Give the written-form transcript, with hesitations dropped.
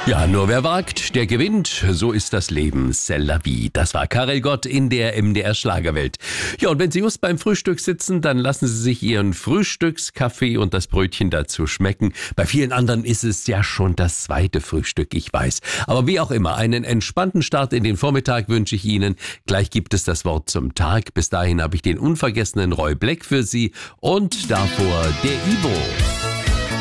Ja, nur wer wagt, der gewinnt. So ist das Leben. C'est la vie. Das war Karel Gott in der MDR Schlagerwelt. Ja, und wenn Sie just beim Frühstück sitzen, dann lassen Sie sich Ihren Frühstückskaffee und das Brötchen dazu schmecken. Bei vielen anderen ist es ja schon das zweite Frühstück, ich weiß. Aber wie auch immer, einen entspannten Start in den Vormittag wünsche ich Ihnen. Gleich gibt es das Wort zum Tag. Bis dahin habe ich den unvergessenen Roy Black für Sie und davor der Ivo.